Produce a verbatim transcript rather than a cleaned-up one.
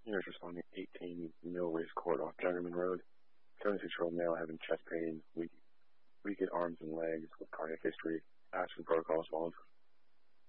Units responding eighteen Mill Race Court off Jungerman Road. seventy-six-year-old male having chest pain, weak, weakened arms and legs with cardiac history. Aspirin protocol as follows.